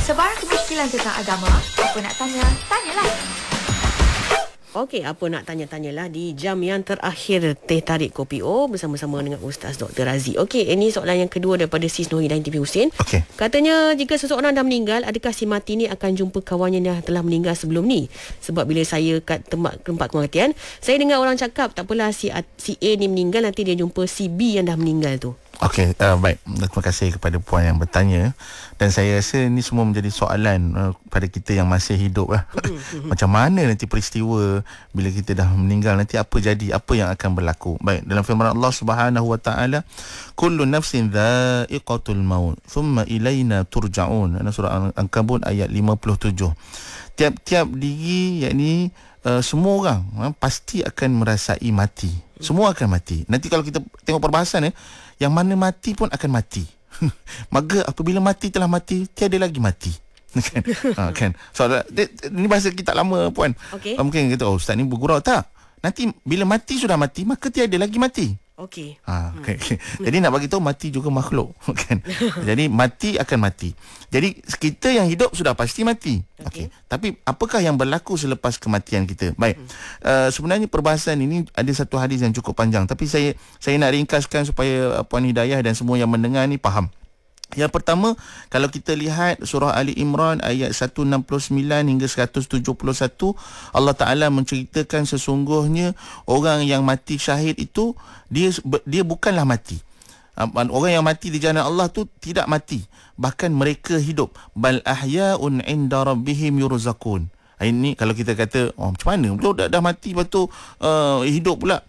Sebarang kemusykilan tentang agama, apa nak tanya, tanyalah. Okey, apa nak tanya-tanyalah di jam yang terakhir Teh Tarik Kopi O bersama-sama dengan Ustaz Dr. Razi. Okey, ini soalan yang kedua daripada Sis Nur Hidayah TV Hussein. Okey. Katanya, jika seseorang dah meninggal, adakah si mati ni akan jumpa kawannya yang telah meninggal sebelum ni? Sebab bila saya kat tempat kematian, saya dengar orang cakap, tak apalah si A ni meninggal, nanti dia jumpa si B yang dah meninggal tu. Okey, baik. Terima kasih kepada puan yang bertanya. Dan saya rasa ini semua menjadi soalan pada kita yang masih hidup lah. Macam mana nanti peristiwa bila kita dah meninggal, nanti apa jadi, apa yang akan berlaku. Baik, dalam firman Allah Subhanahu Wa Taala, kullu nafsin dha'iqatul maut, thumma ilaina turja'un. Dalam surah Al-Ankabut ayat 57. Tiap-tiap diri, yakni semua orang pasti akan merasai mati. Semua akan mati. Nanti kalau kita tengok perbahasan yang mana mati pun akan mati. Maka apabila mati telah mati, tiada lagi mati. Kan? Kan? So, ini bahasa kita lama, puan. Okay. Mungkin kita, ustaz ni bergurau. Tak. Nanti bila mati sudah mati, maka tiada lagi mati. Okey. Okay. Jadi nak bagi tahu mati juga makhluk, kan? Jadi mati akan mati. Jadi kita yang hidup sudah pasti mati. Okey. Tapi apakah yang berlaku selepas kematian kita? Baik. Sebenarnya perbahasan ini ada satu hadis yang cukup panjang, tapi saya nak ringkaskan supaya Puan Hidayah dan semua yang mendengar ni faham. Yang pertama, kalau kita lihat surah Ali Imran ayat 169 hingga 171, Allah Ta'ala menceritakan sesungguhnya orang yang mati syahid itu, dia bukanlah mati. Orang yang mati di jalan Allah tu tidak mati, bahkan mereka hidup. Bal ahya'un 'inda rabbihim yurzaqun. Ini kalau kita kata, macam mana betul dah mati lepas tu hidup pula.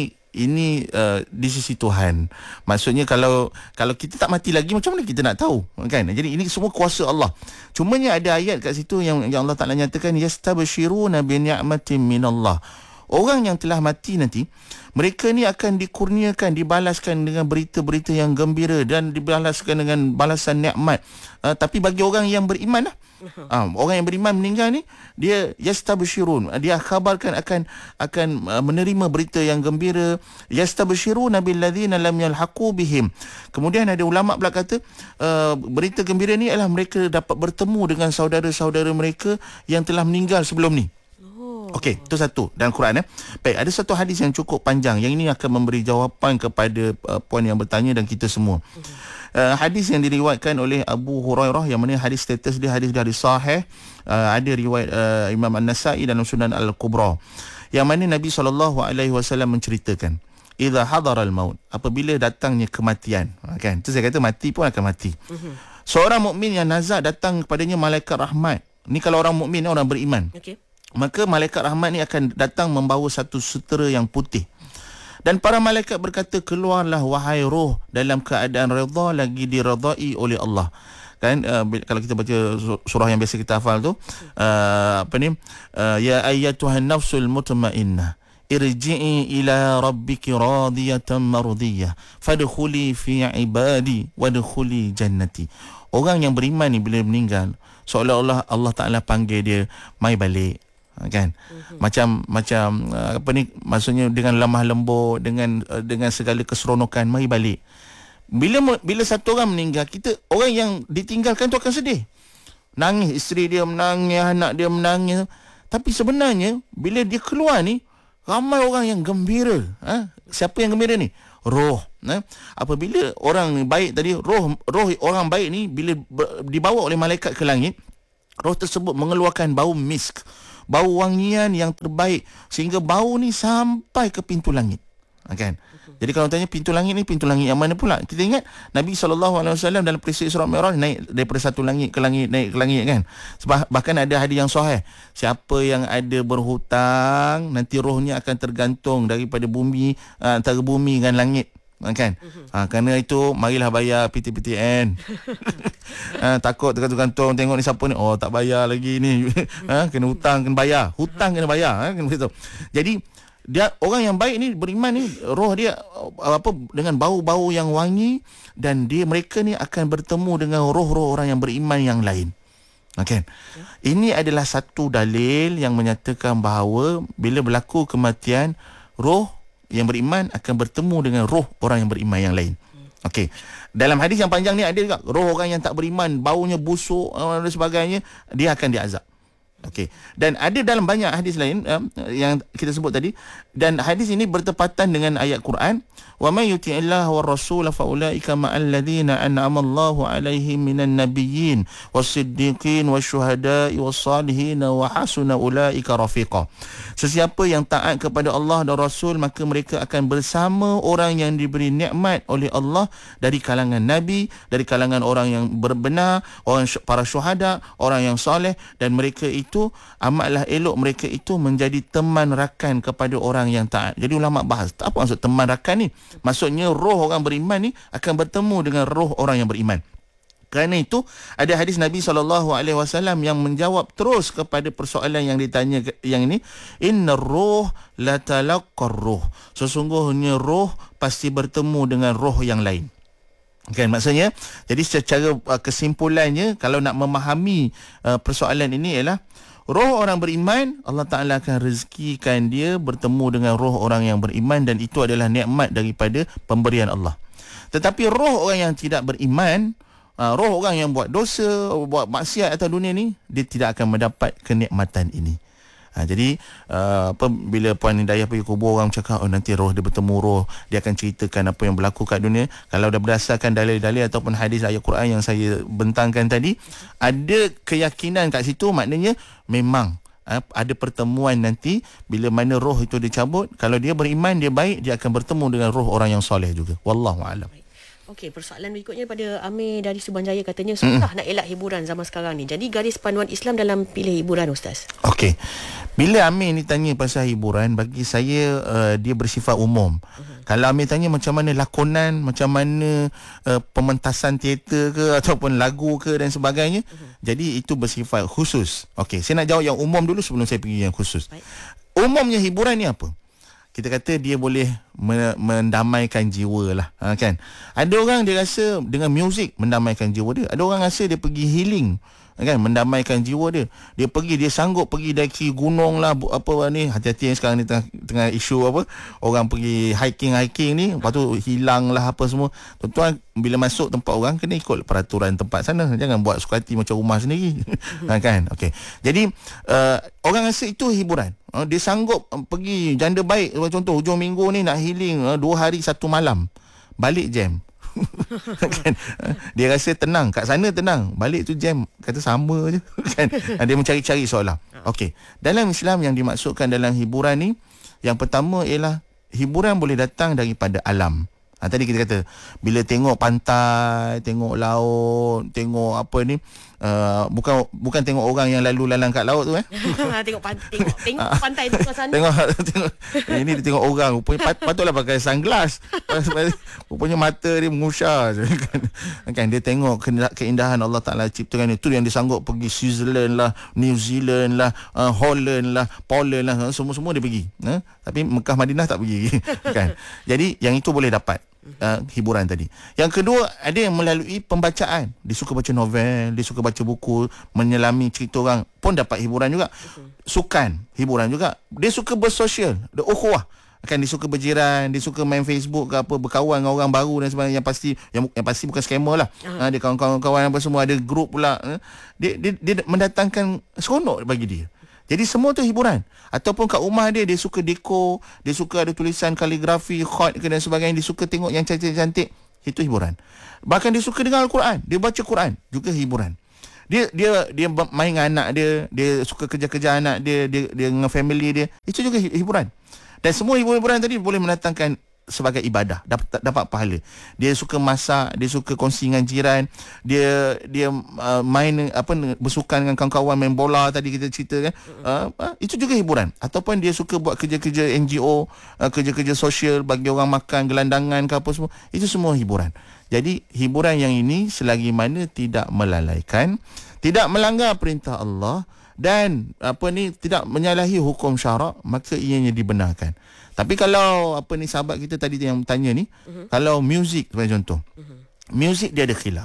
Ini di sisi Tuhan. Maksudnya kalau kita tak mati lagi, macam mana kita nak tahu, kan? Jadi ini semua kuasa Allah. Cumanya ada ayat kat situ yang Allah Ta'ala nyatakan, yastabshiruna bi ni'matin minallah. Orang yang telah mati nanti, mereka ni akan dikurniakan, dibalaskan dengan berita-berita yang gembira dan dibalaskan dengan balasan nikmat. Tapi bagi orang yang beriman lah, orang yang beriman meninggal ni, dia yastabshirun, dia khabarkan akan menerima berita yang gembira. Yastabshiruna billadzina lam yalhaqu bihim. Kemudian ada ulama pula kata, berita gembira ni adalah mereka dapat bertemu dengan saudara-saudara mereka yang telah meninggal sebelum ni. Okey, itu satu dalam Quran. Baik, ada satu hadis yang cukup panjang yang ini akan memberi jawapan kepada puan yang bertanya dan kita semua. Hadis yang diriwayatkan oleh Abu Hurairah, yang mana hadis status dia hadis dari sahih. Ada riwayat Imam An-Nasa'i dalam Sunan Al-Kubra, yang mana Nabi SAW menceritakan, idza hadaral maut, apabila datangnya kematian, kan? Itu saya kata mati pun akan mati. Seorang mukmin yang nazak datang kepadanya malaikat rahmat. Ni kalau orang mukmin, orang beriman. Okey. Maka malaikat rahmat ni akan datang membawa satu sutera yang putih. Dan para malaikat berkata, keluarlah wahai roh dalam keadaan redha lagi diredai oleh Allah. Kan kalau kita baca surah yang biasa kita hafal tu, ya ayyatuhan nafsul mutmainnah irji'i ila rabbiki radiyatan mardiyah fadkhuli fi ibadi wadkhuli jannati. Orang yang beriman ni bila meninggal, seolah-olah Allah Ta'ala panggil dia, mai balik, kan? Macam maksudnya dengan lemah lembut, dengan segala keseronokan, mari balik. Bila satu orang meninggal, orang yang ditinggalkan tu akan sedih, nangis, isteri dia menangis, anak dia menangis. Tapi sebenarnya bila dia keluar ni, ramai orang yang gembira. Siapa yang gembira ni? Roh. Apabila orang baik tadi, roh orang baik ni bila dibawa oleh malaikat ke langit, roh tersebut mengeluarkan bau misk, bau wangian yang terbaik, sehingga bau ni sampai ke pintu langit, kan? Jadi kalau tanya pintu langit ni, pintu langit yang mana pula? Kita ingat Nabi SAW dalam peristiwa Isra Mi'raj naik daripada satu langit ke langit, naik ke langit, kan? Sebab bahkan ada hadis yang sahih, siapa yang ada berhutang, nanti rohnya akan tergantung daripada bumi, antara bumi dengan langit, kan? Kerana itu marilah bayar PTPTN. Takut tergantung tengok ni siapa ni, tak bayar lagi ni. Kena hutang, kena bayar. Hutang kena bayar, kena begitu. Jadi dia, orang yang baik ni, beriman ni, roh dia dengan bau-bau yang wangi, dan mereka ni akan bertemu dengan roh-roh orang yang beriman yang lain. Okay. Ini adalah satu dalil yang menyatakan bahawa bila berlaku kematian, roh yang beriman akan bertemu dengan roh orang yang beriman yang lain. Okey. Dalam hadis yang panjang ni ada juga roh orang yang tak beriman, baunya busuk dan sebagainya, dia akan diazab. Okey. Dan ada dalam banyak hadis lain yang kita sebut tadi, dan hadis ini bertepatan dengan ayat Quran, wa may yuti'illah war rasul fa ulaika ma'al ladzina an'ama Allahu 'alaihim minan nabiyyin was-siddiqin wasyuhada'i was-salihin wa hasuna ulaika rafiqa. Sesiapa yang taat kepada Allah dan Rasul, maka mereka akan bersama orang yang diberi nikmat oleh Allah dari kalangan nabi, dari kalangan orang yang berbenar, para syuhada, orang yang soleh, dan mereka itu amatlah elok mereka itu menjadi teman rakan kepada orang yang taat. Jadi ulama bahas apa maksud teman rakan ni? Maksudnya roh orang beriman ni akan bertemu dengan roh orang yang beriman. Kerana itu ada hadis Nabi SAW yang menjawab terus kepada persoalan yang ditanya yang ini, innar ruh la talaqqar ruh. Sesungguhnya roh pasti bertemu dengan roh yang lain. Kan, maksudnya, jadi secara kesimpulannya, kalau nak memahami persoalan ini ialah roh orang beriman, Allah Ta'ala akan rezekikan dia bertemu dengan roh orang yang beriman, dan itu adalah nikmat daripada pemberian Allah. Tetapi roh orang yang tidak beriman, roh orang yang buat dosa, buat maksiat atas dunia ni, dia tidak akan mendapat kenikmatan ini. Jadi bila Puan Hidayah pergi kubur, orang cakap nanti roh dia bertemu roh, dia akan ceritakan apa yang berlaku kat dunia. Kalau dah berdasarkan dalil-dalil ataupun hadis ayat Quran yang saya bentangkan tadi, ada keyakinan kat situ, maknanya memang ada pertemuan nanti bila mana roh itu dicabut. Kalau dia beriman, dia baik, dia akan bertemu dengan roh orang yang soleh juga. Wallahu a'lam. Okey, persoalan berikutnya pada Amir dari Subanjaya, katanya susah nak elak hiburan zaman sekarang ni. Jadi garis panduan Islam dalam pilih hiburan, Ustaz? Okey. Bila Amir ni tanya pasal hiburan, bagi saya dia bersifat umum. Kalau Amir tanya macam mana lakonan, macam mana pementasan teater ke ataupun lagu ke dan sebagainya, jadi itu bersifat khusus. Okey, saya nak jawab yang umum dulu sebelum saya pergi yang khusus. Baik. Umumnya hiburan ni apa? Kita kata dia boleh mendamaikan jiwa lah, kan? Ada orang dia rasa dengan muzik mendamaikan jiwa dia. Ada orang rasa dia pergi healing, kan, mendamaikan jiwa dia. Dia pergi, dia sanggup pergi daki gunung lah, apa ni, hati-hati yang sekarang ni tengah isu apa, orang pergi hiking ni, lepas tu hilang lah apa semua. Tuan-tuan, bila masuk tempat orang kena ikut peraturan tempat sana, jangan buat suka hati macam rumah sendiri. Kan? Okey. Jadi orang rasa itu hiburan. Dia sanggup pergi janda baik, contoh hujung minggu ni nak healing 2 hari 1 malam, balik jam. Kan? Dia rasa tenang, kat sana tenang, balik tu jam, kata sama je. Kan? Dia mencari-cari soalan. Okey, dalam Islam yang dimaksudkan dalam hiburan ni, yang pertama ialah hiburan boleh datang daripada alam. Tadi kita kata bila tengok pantai, tengok laut, tengok apa ni, bukan tengok orang yang lalu lalang kat laut tu tengok pantai tu sana. Tengok ini dia tengok orang, rupanya patutlah pakai sunglass. Rupanya mata dia mengusar je. Kan dia tengok keindahan Allah Taala ciptakan itu, yang dia sanggup pergi Switzerland lah, New Zealand lah, Holland lah, Poland lah, semua dia pergi. Tapi Mekah Madinah tak pergi. Kan. Jadi yang itu boleh dapat hiburan tadi. Yang kedua, ada yang melalui pembacaan. Dia suka baca novel, dia suka baca buku, menyelami cerita orang, pun dapat hiburan juga. Sukan, hiburan juga. Dia suka bersosial, ukhuwah. Kan dia suka berjiran, dia suka main Facebook ke apa, berkawan dengan orang baru dan sebagainya, yang pasti bukan scammer lah. Dia kawan-kawan apa semua, ada grup pula. Dia mendatangkan seronok bagi dia. Jadi semua tu hiburan. Ataupun kat rumah dia suka dekor, dia suka ada tulisan kaligrafi, khat ke dan sebagainya, dia suka tengok yang cantik-cantik, itu hiburan. Bahkan dia suka dengar Al-Quran, dia baca Quran, juga hiburan. Dia main dengan anak dia suka kerja-kerja anak dia dengan family dia, itu juga hiburan. Dan semua hiburan tadi boleh mendatangkan sebagai ibadah, dapat pahala. Dia suka masak, dia suka kongsi dengan jiran, dia main bersukan dengan kawan-kawan, main bola tadi kita cerita kan. Itu juga hiburan. Ataupun dia suka buat kerja-kerja NGO, kerja-kerja sosial, bagi orang makan, gelandangan ke apa semua. Itu semua hiburan. Jadi hiburan yang ini selagi mana tidak melalaikan, tidak melanggar perintah Allah, dan tidak menyalahi hukum syarak, maka ianya dibenarkan. Tapi kalau sahabat kita tadi yang tanya ni, kalau muzik sebagai contoh, muzik dia ada khilaf.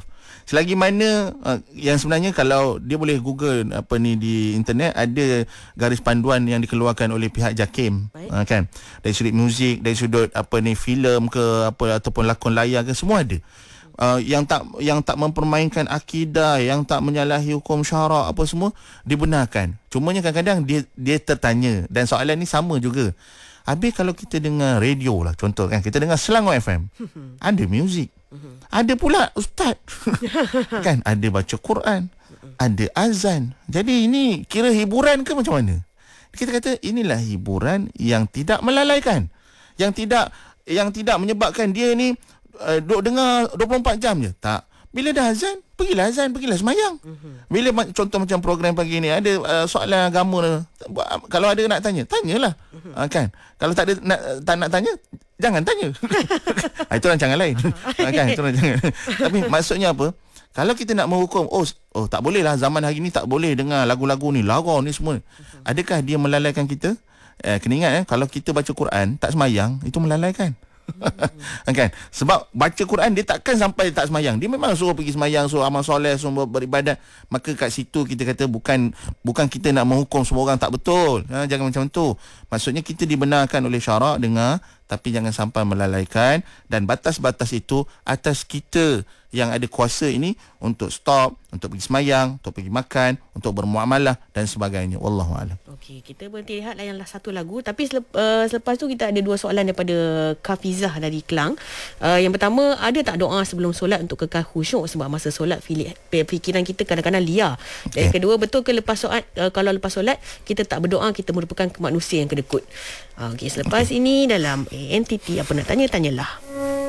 Selagi mana yang sebenarnya kalau dia boleh Google di internet, ada garis panduan yang dikeluarkan oleh pihak JAKIM, kan, dari sudut muzik, dari sudut filem ke ataupun lakon layar ke, semua ada. Yang tak mempermainkan akidah, yang tak menyalahi hukum syarak, apa semua dibenarkan. Cumanya kadang-kadang dia tertanya, dan soalan ni sama juga. Habis kalau kita dengar radio lah, contoh kan, kita dengar Selangor FM, ada muzik, ada pula ustaz kan, ada baca Quran, ada azan. Jadi ini kira hiburan ke macam mana? Kita kata inilah hiburan yang tidak melalaikan, yang tidak menyebabkan dia ni duk dengar 24 jam je. Tak. Bila dah azan, pergilah semayang. Bila contoh macam program pagi ni ada soalan agama, kalau ada nak tanya, tanyalah. Kan? Kalau tak nak tanya, jangan tanya. Itu rancangan lain. Kan? Itu rancangan. Tapi maksudnya apa? Kalau kita nak menghukum, tak boleh lah, zaman hari ni tak boleh dengar lagu-lagu ni, lara ni semua. Adakah dia melalaikan kita? Kena ingat, kalau kita baca Quran tak semayang, itu melalaikan. Kan? Sebab baca Quran dia takkan sampai tak semayang. Dia memang suruh pergi semayang, suruh amal soleh, suruh beribadat. Maka kat situ kita kata bukan kita nak menghukum semua orang tak betul. Jangan macam tu. Maksudnya kita dibenarkan oleh syarak dengar, tapi jangan sampai melalaikan, dan batas-batas itu atas kita yang ada kuasa ini untuk stop, untuk pergi semayang, untuk pergi makan, untuk bermuamalah dan sebagainya. Wallahualam. Okey, kita berhenti lihat layanlah satu lagu. Tapi selepas tu kita ada dua soalan daripada Kafizah dari Kelang. Yang pertama, ada tak doa sebelum solat untuk kekal khusyuk? Sebab masa solat fikiran kita kadang-kadang liar. Dan kedua, betul ke lepas solat, kalau lepas solat kita tak berdoa, kita merupakan manusia yang kedekut? Okey, selepas ini dalam ANTT Apa Nak Tanya, Tanyalah.